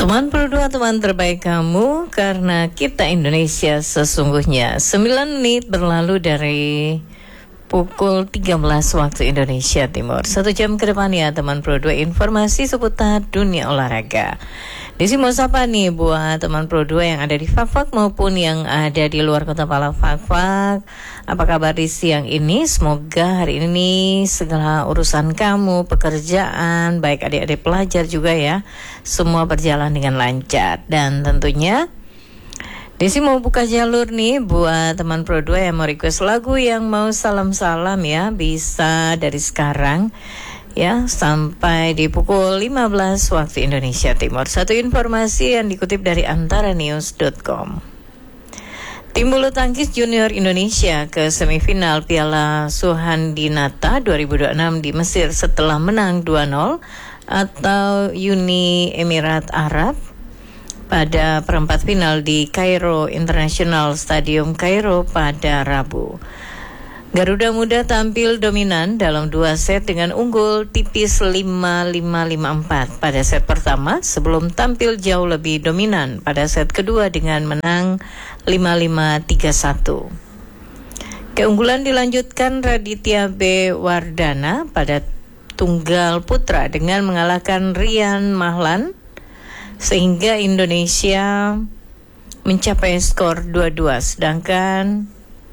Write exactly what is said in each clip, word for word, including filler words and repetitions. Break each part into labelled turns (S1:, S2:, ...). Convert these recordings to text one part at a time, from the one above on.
S1: Teman berdua, teman terbaik kamu, karena kita Indonesia sesungguhnya. Sembilan menit berlalu dari pukul tiga belas waktu Indonesia Timur. Satu jam ke depan ya teman Pro dua, informasi seputar dunia olahraga. Di sini mau sapa nih buat teman Pro dua yang ada di Fakfak maupun yang ada di luar kota Pala Fakfak. Apa kabar di siang ini? Semoga hari ini segala urusan kamu, pekerjaan, baik adik-adik pelajar juga ya, semua berjalan dengan lancar. Dan tentunya Desi mau buka jalur nih buat teman Pro dua yang mau request lagu, yang mau salam-salam ya, bisa dari sekarang ya sampai di pukul lima belas waktu Indonesia Timur. Satu informasi yang dikutip dari antara news dot com. Tim bulu tangkis junior Indonesia ke semifinal Piala Suhandinata dua ribu dua puluh enam di Mesir setelah menang dua nol atau Uni Emirat Arab pada perempat final di Kairo International Stadium Kairo pada Rabu. Garuda Muda tampil dominan dalam dua set dengan unggul tipis lima lima lima empat pada set pertama sebelum tampil jauh lebih dominan pada set kedua dengan menang lima lima tiga satu. Keunggulan dilanjutkan Raditya B. Wardana pada tunggal putra dengan mengalahkan Rian Mahlan sehingga Indonesia mencapai skor dua dua, sedangkan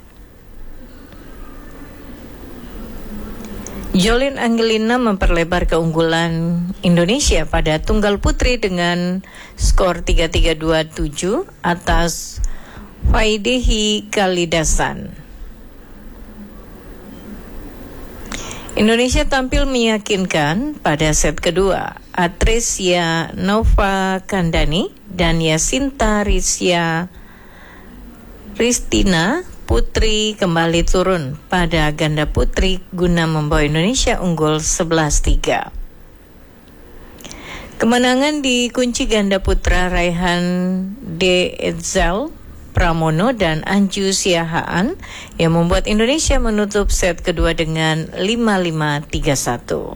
S1: Jolin Angelina memperlebar keunggulan Indonesia pada tunggal putri dengan skor tiga tiga dua tujuh atas Faidehi Kalidasan. Indonesia tampil meyakinkan pada set kedua. Atresia Nova Kandani dan Yasinta Rizya Ristina putri kembali turun pada ganda putri guna membawa Indonesia unggul sebelas tiga. Kemenangan dikunci ganda putra Raihan D. Edzal Pramono dan Anju Siahaan yang membuat Indonesia menutup set kedua dengan lima lima tiga satu.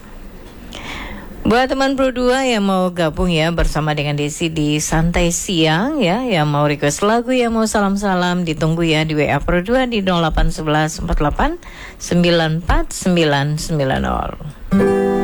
S1: Buat teman Pro dua yang mau gabung ya bersama dengan Desi di Santai Siang ya, yang mau request lagu, yang mau salam-salam, ditunggu ya di W A Pro dua di nol delapan satu satu empat delapan sembilan empat sembilan sembilan nol.